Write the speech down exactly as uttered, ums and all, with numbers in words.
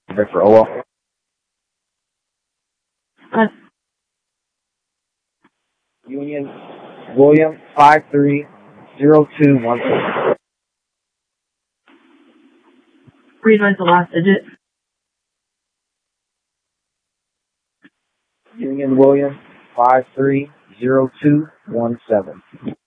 For O L. Uh, Union William five three zero two one six. Read the last digit. Union William five three zero two one seven.